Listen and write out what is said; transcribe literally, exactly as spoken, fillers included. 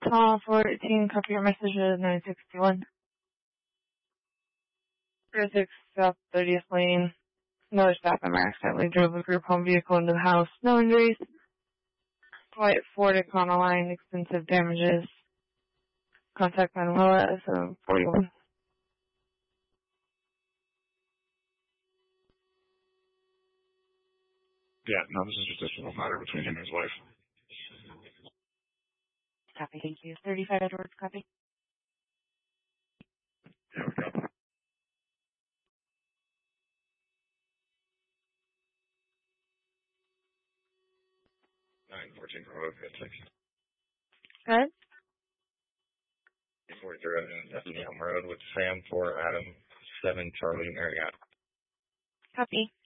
Call fourteen, copy your messages, nine sixty-one. zero six South thirtieth Lane. Another stop member accidentally drove a group home vehicle into the house. No injuries. White Ford Econoline, extensive damages. Contact Manuela at seven forty-one. Yeah, no, this is just a civil matter between him and his wife. Copy, thank you. thirty-five Edwards, copy. Yeah, we got that. nine fourteen Road, six. Good. forty-three Effingham Road with Sam for Adam, seven Charlie Marriott. Copy.